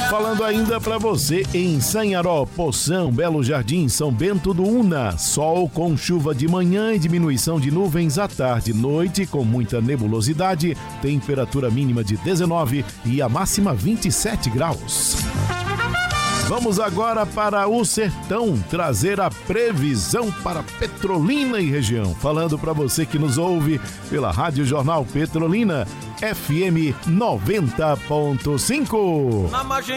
Falando ainda para você em Sanharó, Poção, Belo Jardim, São Bento do Una. Sol com chuva de manhã e diminuição de nuvens à tarde e noite, com muita nebulosidade. Temperatura mínima de 19 e a máxima 27 graus. Vamos agora para o Sertão, trazer a previsão para Petrolina e região. Falando para você que nos ouve pela Rádio Jornal Petrolina, FM 90.5.